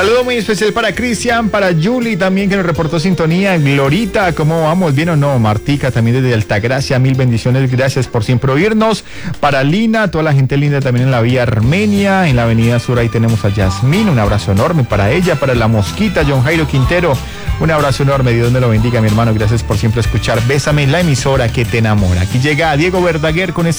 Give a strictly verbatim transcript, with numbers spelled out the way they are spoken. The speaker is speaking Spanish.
Saludo muy especial para Cristian, para Julie también que nos reportó sintonía, Glorita, ¿cómo vamos? ¿Bien o no? Martica también desde Altagracia, mil bendiciones, gracias por siempre oírnos. Para Lina, toda la gente linda también en la vía Armenia, en la avenida Sur, ahí tenemos a Yasmín, un abrazo enorme para ella, para la Mosquita, John Jairo Quintero, un abrazo enorme, Dios me lo bendiga mi hermano, gracias por siempre escuchar Bésame, la emisora que te enamora. Aquí llega Diego Verdaguer con este